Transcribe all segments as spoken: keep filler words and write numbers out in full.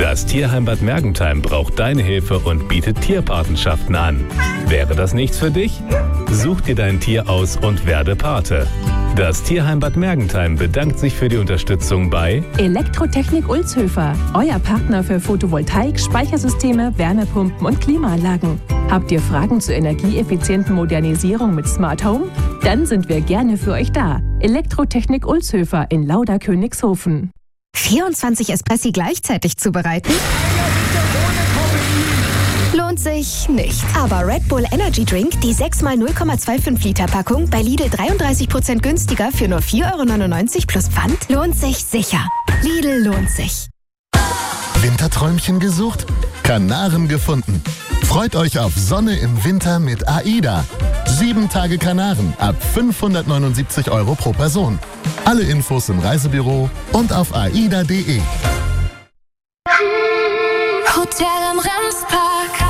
Das Tierheim Bad Mergentheim braucht deine Hilfe und bietet Tierpatenschaften an. Wäre das nichts für dich? Such dir dein Tier aus und werde Pate. Das Tierheim Bad Mergentheim bedankt sich für die Unterstützung bei Elektrotechnik Ulzhöfer, euer Partner für Photovoltaik, Speichersysteme, Wärmepumpen und Klimaanlagen. Habt ihr Fragen zur energieeffizienten Modernisierung mit Smart Home? Dann sind wir gerne für euch da. Elektrotechnik Ulzhöfer in Lauda-Königshofen. vierundzwanzig Espressi gleichzeitig zubereiten? Lohnt sich nicht. Aber Red Bull Energy Drink, die sechs mal null Komma fünfundzwanzig Liter Packung, bei Lidl dreiunddreißig Prozent günstiger für nur vier Euro neunundneunzig plus Pfand, lohnt sich sicher. Lidl lohnt sich. Winterträumchen gesucht? Kanaren gefunden. Freut euch auf Sonne im Winter mit AIDA. Sieben Tage Kanaren ab fünfhundertneunundsiebzig Euro pro Person. Alle Infos im Reisebüro und auf aida punkt de. Hotel am Remspark.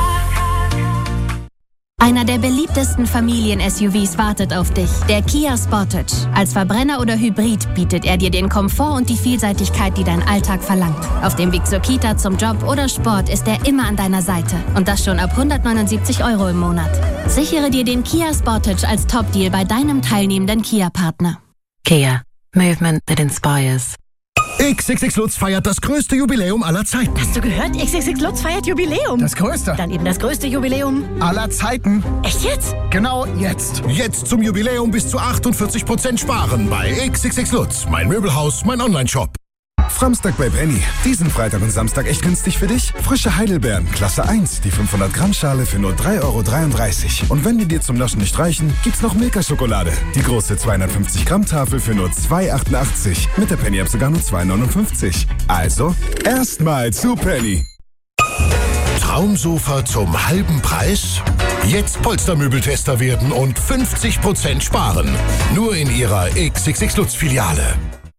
Einer der beliebtesten Familien-S U Vs wartet auf dich. Der Kia Sportage. Als Verbrenner oder Hybrid bietet er dir den Komfort und die Vielseitigkeit, die dein Alltag verlangt. Auf dem Weg zur Kita, zum Job oder Sport ist er immer an deiner Seite. Und das schon ab hundertneunundsiebzig Euro im Monat. Sichere dir den Kia Sportage als Top-Deal bei deinem teilnehmenden Kia-Partner. Kia. Movement that inspires. X X X Lutz feiert das größte Jubiläum aller Zeiten. Hast du gehört? X X X Lutz feiert Jubiläum. Das größte. Dann eben das größte Jubiläum aller Zeiten. Echt jetzt? Genau jetzt. Jetzt zum Jubiläum bis zu achtundvierzig Prozent sparen bei X X X Lutz. Mein Möbelhaus, mein Online-Shop. Framstag bei Penny. Diesen Freitag und Samstag echt günstig für dich? Frische Heidelbeeren, Klasse eins, die fünfhundert Gramm Schale für nur drei Euro dreiunddreißig. Und wenn die dir zum Naschen nicht reichen, gibt's noch Milka-Schokolade. Die große zweihundertfünfzig Gramm Tafel für nur zwei Euro achtundachtzig. Mit der Penny-App sogar nur zwei Euro neunundfünfzig. Also, erstmal zu Penny. Traumsofa zum halben Preis? Jetzt Polstermöbeltester werden und fünfzig Prozent sparen. Nur in ihrer X X X Lutz Filiale.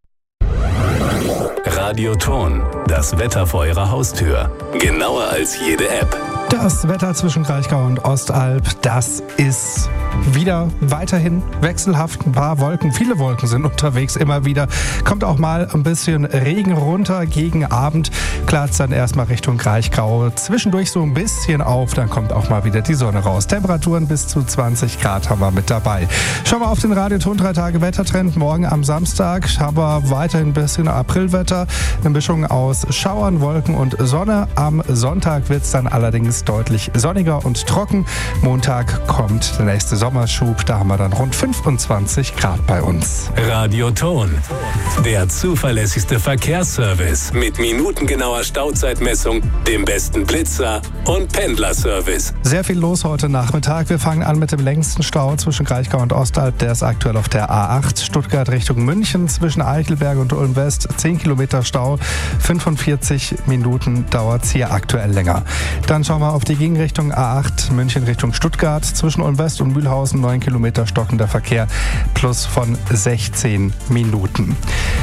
Radioton, das Wetter vor Ihrer Haustür. Genauer als jede App. Das Wetter zwischen Kraichgau und Ostalb, das ist wieder weiterhin wechselhaft. Ein paar Wolken, viele Wolken sind unterwegs immer wieder. Kommt auch mal ein bisschen Regen runter gegen Abend. Klart es dann erstmal Richtung Kraichgau. Zwischendurch so ein bisschen auf, dann kommt auch mal wieder die Sonne raus. Temperaturen bis zu zwanzig Grad haben wir mit dabei. Schauen wir auf den Radioton drei Tage Wettertrend. Morgen am Samstag haben wir weiterhin ein bisschen Aprilwetter. Eine Mischung aus Schauern, Wolken und Sonne. Am Sonntag wird es dann allerdings deutlich sonniger und trocken. Montag kommt der nächste Sommerschub. Da haben wir dann rund fünfundzwanzig Grad bei uns. Radioton, der zuverlässigste Verkehrsservice mit minutengenauer Stauzeitmessung, dem besten Blitzer und Pendlerservice. Sehr viel los heute Nachmittag. Wir fangen an mit dem längsten Stau zwischen Kraichgau und Ostalb. Der ist aktuell auf der A acht Stuttgart Richtung München zwischen Eichelberg und Ulm West. zehn Kilometer Stau, fünfundvierzig Minuten dauert es hier aktuell länger. Dann schauen wir auf die Gegenrichtung A acht München Richtung Stuttgart zwischen Ulm West und Mühlhausen. neun Kilometer stockender Verkehr plus von sechzehn Minuten.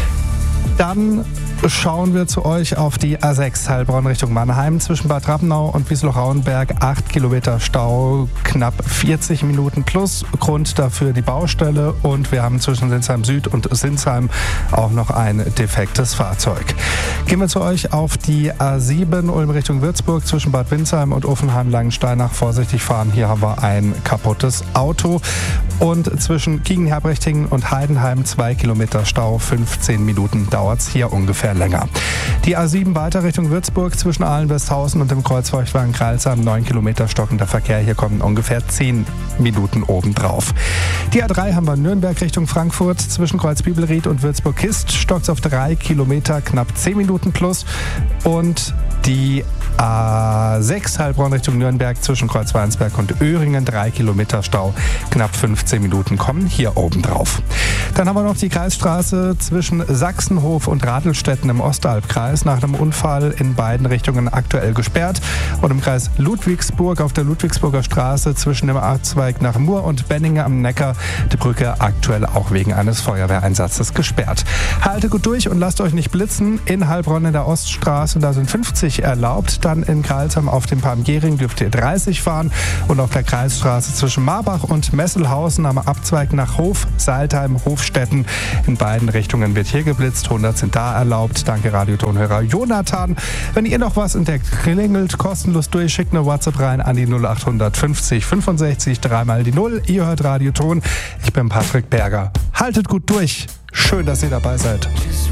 Dann schauen wir zu euch auf die A sechs Heilbronn Richtung Mannheim zwischen Bad Rappenau und Wiesloch-Rauenberg. acht Kilometer Stau, knapp vierzig Minuten plus. Grund dafür die Baustelle. Und wir haben zwischen Sinsheim Süd und Sinsheim auch noch ein defektes Fahrzeug. Gehen wir zu euch auf die A sieben Ulm Richtung Würzburg zwischen Bad Windsheim und Offenheim-Langensteinach. Vorsichtig fahren, hier haben wir ein kaputtes Auto. Und zwischen Kiegenherbrechtingen und Heidenheim zwei Kilometer Stau, fünfzehn Minuten dauert es hier ungefähr länger. Die A sieben weiter Richtung Würzburg zwischen Ahlen-Westhausen und dem Kreuzfeuchtwagen Kreilsheim, neun Kilometer stockender Verkehr. Hier kommen ungefähr zehn Minuten obendrauf. Die A drei haben wir Nürnberg Richtung Frankfurt zwischen Kreuzbibelried und Würzburg-Kist. Stockt's auf drei Kilometer, knapp zehn Minuten plus. Und die A sechs Heilbronn Richtung Nürnberg zwischen Kreuzweinsberg und Öhringen, drei Kilometer Stau, knapp fünfzehn Minuten kommen hier oben drauf. Dann haben wir noch die Kreisstraße zwischen Sachsenhof und Radelstetten im Ostalbkreis. Nach einem Unfall in beiden Richtungen aktuell gesperrt. Und im Kreis Ludwigsburg auf der Ludwigsburger Straße zwischen dem Abzweig nach Mur und Benningen am Neckar die Brücke aktuell auch wegen eines Feuerwehreinsatzes gesperrt. Haltet gut durch und lasst euch nicht blitzen. In Heilbronn in der Oststraße, da sind fünfzig fünfundzwanzig erlaubt. Dann in Kreilsheim auf dem Palmgehring dürft ihr dreißig fahren und auf der Kreisstraße zwischen Marbach und Messelhausen am Abzweig nach Hof, Saltheim, Hofstetten. In beiden Richtungen wird hier geblitzt. hundert sind da erlaubt. Danke Radiotonhörer Jonathan. Wenn ihr noch was und der klingelt kostenlos durch, schickt eine WhatsApp rein an die null acht fünfzig fünfundsechzig dreimal die null. Ihr hört Radioton. Ich bin Patrick Berger. Haltet gut durch. Schön, dass ihr dabei seid.